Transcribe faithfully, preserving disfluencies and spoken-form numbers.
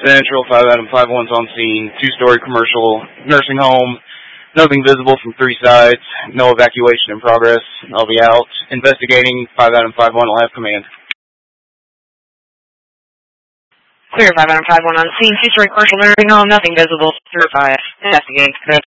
Central, five Adam five one's on scene, two-story commercial nursing home, nothing visible from three sides, no evacuation in progress. I'll be out investigating. five Adam five one will have command. Clear, five Adam five one on scene, two-story commercial nursing home, nothing visible, through five, investigating.